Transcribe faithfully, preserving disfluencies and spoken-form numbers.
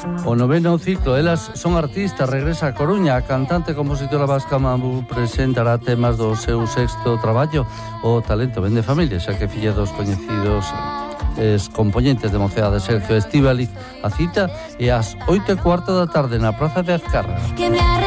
O noveno ciclo, elas son artistas, regresa a Coruña. A cantante e compositora vasca Mambu presentará temas do seu sexto traballo, O talento vende familia, xa que filla dos coñecidos es componentes de Mocedade, Sergio Estíbaliz. A cita é ás oito e cuarto da tarde na Praza de Azcarra.